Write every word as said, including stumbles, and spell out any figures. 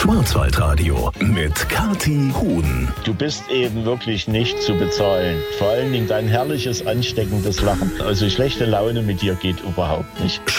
Schwarzwaldradio mit Kathi Huhn. Du bist eben wirklich nicht zu bezahlen. Vor allen Dingen dein herrliches, ansteckendes Lachen. Also schlechte Laune mit dir geht überhaupt nicht.